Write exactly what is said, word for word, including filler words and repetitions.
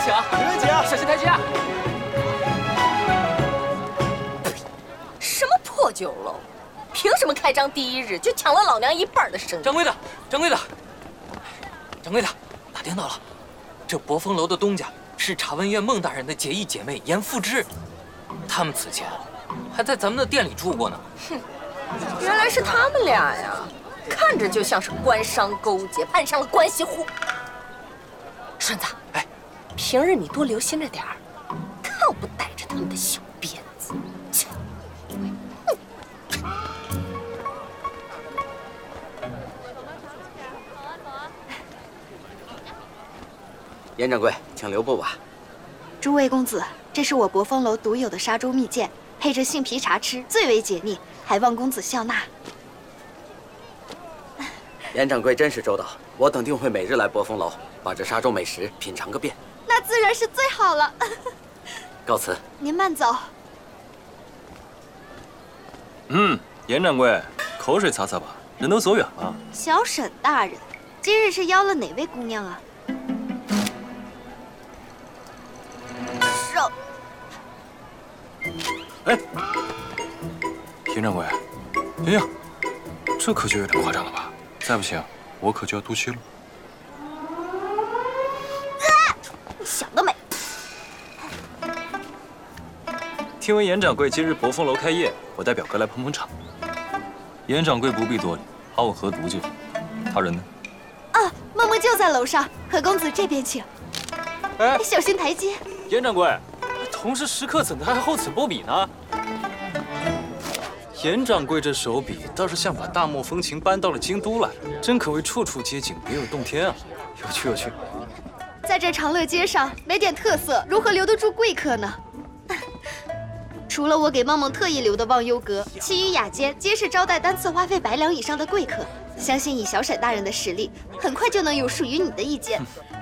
请啊！ 没问题啊， 小心台阶啊！ 什么破酒楼，凭什么开张第一日就抢了老娘一半的生意？ 掌柜的，掌柜的，掌柜的，打听到了，这博峰楼的东家是查文院孟大人的结义姐妹严复之，他们此前还在咱们的店里住过呢。 哼，原来是他们俩呀，看着就像是官商勾结，攀上了关系户。顺子， 哎， 平日你多留心着点儿，看我不带着他们的小辫子。切！ 严掌柜，请留步吧。 诸位公子，这是我博峰楼独有的沙洲蜜饯，配着杏皮茶吃，最为解腻，还望公子笑纳。 严掌柜真是周到，我等定会每日来博峰楼，把这沙洲美食品尝个遍。 那自然是最好了。 告辞。 您慢走。 嗯，严掌柜，口水擦擦吧，人都走远了。 小沈大人，今日是邀了哪位姑娘啊？手。 哎，严掌柜，莹莹，这可就有点夸张了吧？再不行，我可就要毒气了。 你想得美！ 听闻严掌柜今日博峰楼开业，我带表哥来捧捧场。严掌柜不必多礼，好我喝毒就好。他人呢？ 啊，梦梦就在楼上，何公子这边请。 哎， 小心台阶。 严掌柜，同是食客，怎的还厚此薄彼呢？严掌柜这手笔倒是像把大漠风情搬到了京都来，真可谓处处街景，别有洞天啊！有趣有趣。 在这长乐街上没点特色，如何留得住贵客呢？除了我给梦梦特意留的忘忧阁，其余雅间皆是招待单次花费百两以上的贵客。相信以小沈大人的实力，很快就能有属于你的一间。